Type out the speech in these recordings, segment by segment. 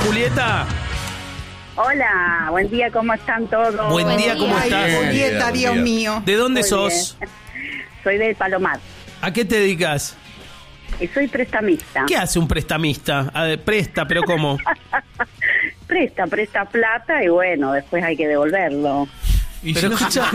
Julieta. Hola, buen día, ¿cómo están todos? Buen día, ¿cómo estás? Ay, Julieta, Dios mío. ¿De dónde Muy sos? bien. Soy de Palomar ¿A qué te dedicas? y soy prestamista. ¿Qué hace un prestamista? Presta, pero ¿cómo? Presta plata y bueno, después hay que devolverlo. Pero escucha.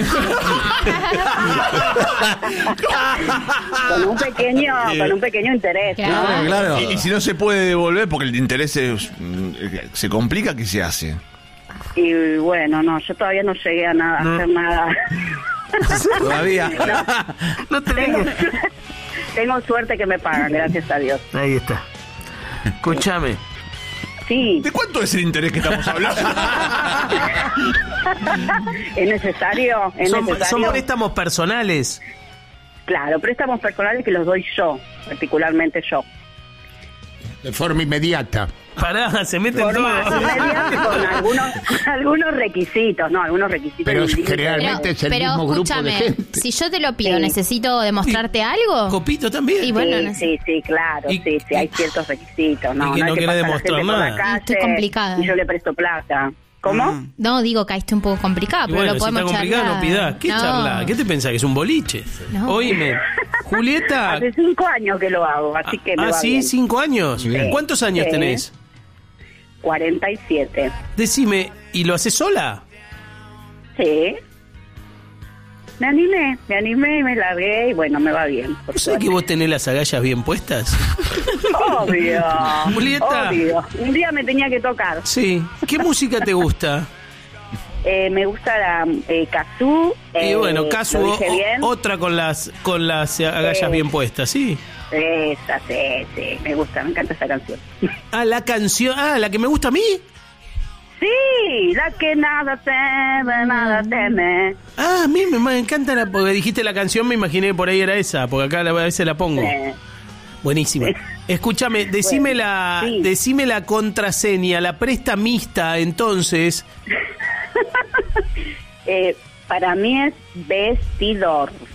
Con un pequeño interés, Claro, ¿no? claro. Y si no se puede devolver porque el interés se complica, ¿qué se hace? Y bueno, no, yo todavía no llegué a hacer nada. Todavía. No te Tengo, digo. tengo suerte que me pagan, gracias a Dios. Ahí está. Escúchame. Sí, ¿De cuánto es el interés que estamos hablando? es necesario. Son préstamos personales. Claro, préstamos personales que los doy yo, particularmente yo. De forma inmediata. Pará, se meten Forma todos. inmediata con algunos requisitos, ¿no? Algunos requisitos. Pero y límites. generalmente es el mismo grupo de escúchame, gente. si yo te lo pido, Sí. ¿necesito demostrarte algo? Copito también. Y bueno, no sé. Sí, claro, Y- sí, hay ciertos requisitos, ¿no? y que no hay quiere pasar a la demostrar gente por la nada. calle Estoy complicada. Y yo le presto plata. ¿Cómo? No, digo, caíste un poco complicada, Y pero bueno, lo si está podemos complicado, charlar. no pidás. ¿Qué charla? ¿Qué te pensás? ¿Que es un boliche? No. Oíme, Julieta. Hace 5 años que lo hago, así que me va sí, bien. 5 años. Sí. ¿Cuántos años Sí. tenés? 47. Decime, ¿y lo haces sola? Sí. Me animé y me largué y bueno, me va bien. por ¿No sabés suerte. que vos tenés las agallas bien puestas? Obvio. Julieta. Obvio. Un día me tenía que tocar. Sí. ¿Qué música te gusta? Me gusta la Kazoo. Y bueno, Casu, ¿lo dije bien? otra con las agallas bien puestas, ¿sí? Esa, sí, me gusta, me encanta esa canción. Ah, la canción, la que me gusta a mí. Sí, la que nada teme, nada teme. Ah, a mí me encanta porque dijiste la canción, me imaginé que por ahí era esa, porque acá a veces la pongo. Buenísima. Escúchame, decime Sí. decime la contraseña, la prestamista, entonces. Para mí es vestidor.